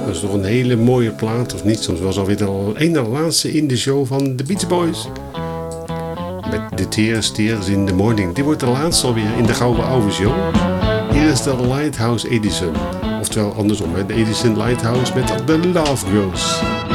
Dat is toch een hele mooie plaat, of niet? Soms was alweer de ene laatste in de show van de Beach Boys. Met de Tears in the Morning. Die wordt de laatste alweer in de Gouden Oude Show. Hier is de Lighthouse Edison. Oftewel andersom, de Edison Lighthouse met The Love Grows.